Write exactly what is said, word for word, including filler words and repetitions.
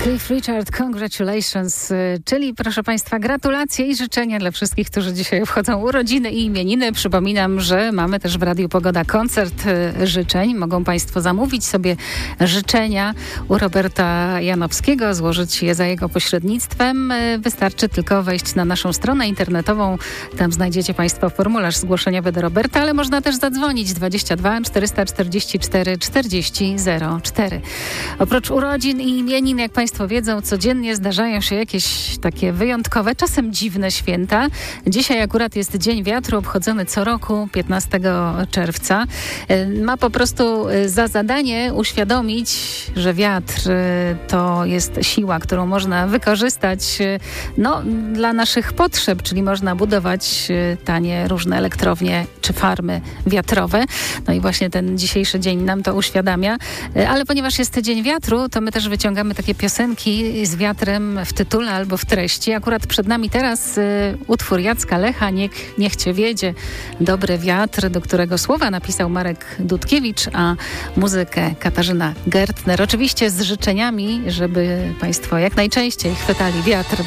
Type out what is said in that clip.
Cliff Richard, congratulations, czyli proszę Państwa gratulacje i życzenia dla wszystkich, którzy dzisiaj obchodzą urodziny i imieniny. Przypominam, że mamy też w Radiu Pogoda koncert życzeń. Mogą Państwo zamówić sobie życzenia u Roberta Janowskiego, złożyć je za jego pośrednictwem. Wystarczy tylko wejść na naszą stronę internetową. Tam znajdziecie Państwo formularz zgłoszeniowy do Roberta, ale można też zadzwonić dwadzieścia dwa czterysta czterdzieści cztery czterdzieści zero cztery. Oprócz urodzin i imienin, jak Państwo wiedzą, codziennie zdarzają się jakieś takie wyjątkowe, czasem dziwne święta. Dzisiaj akurat jest Dzień Wiatru, obchodzony co roku piętnastego czerwca. Ma po prostu za zadanie uświadomić, że wiatr to jest siła, którą można wykorzystać no, dla naszych potrzeb, czyli można budować tanie różne elektrownie czy farmy wiatrowe. No i właśnie ten dzisiejszy dzień nam to uświadamia. Ale ponieważ jest Dzień Wiatru, to my też wyciągamy takie piosenki z wiatrem w tytule albo w treści. Akurat przed nami teraz y, utwór Jacka Lecha, Niech, niech Cię wiedzie, Dobry wiatr, do którego słowa napisał Marek Dudkiewicz, a muzykę Katarzyna Gertner. Oczywiście z życzeniami, żeby Państwo jak najczęściej chwytali wiatr